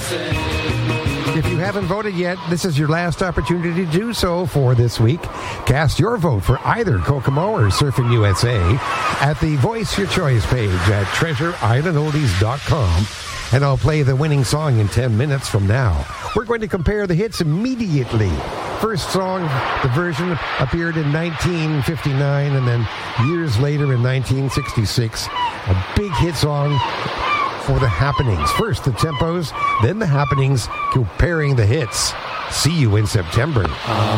If you haven't voted yet, this is your last opportunity to do so for this week. Cast your vote for either Kokomo or Surfing USA at the Voice Your Choice page at treasureislandoldies.com. And I'll play the winning song in 10 minutes from now. We're going to compare the hits immediately. First song, the version appeared in 1959, and then years later in 1966, a big hit song for the Happenings. First the Tempos, then the Happenings, comparing the hits. See you in September.